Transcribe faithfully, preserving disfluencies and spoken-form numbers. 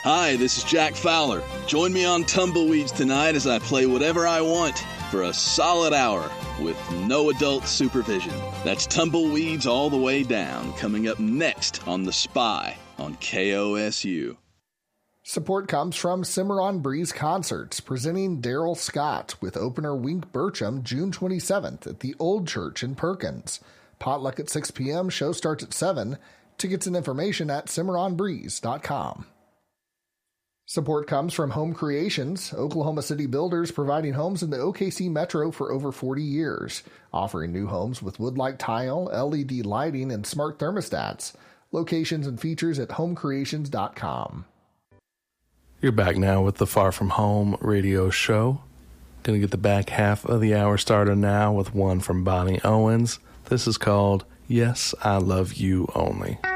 Hi, this is Jack Fowler. Join me on Tumbleweeds tonight as I play whatever I want for a solid hour with no adult supervision. That's Tumbleweeds All the Way Down, coming up next on The Spy on K O S U. Support comes from Cimarron Breeze Concerts, presenting Daryl Scott with opener Wink Burcham June twenty-seventh at the Old Church in Perkins. Potluck at six p.m., show starts at seven. Tickets and information at cimarron breeze dot com. Support comes from Home Creations, Oklahoma City builders providing homes in the O K C Metro for over forty years, offering new homes with wood-like tile, L E D lighting, and smart thermostats. Locations and features at home creations dot com. You're back now with the Far From Home radio show. Gonna get the back half of the hour started now with one from Bonnie Owens. This is called Yes, I Love You Only.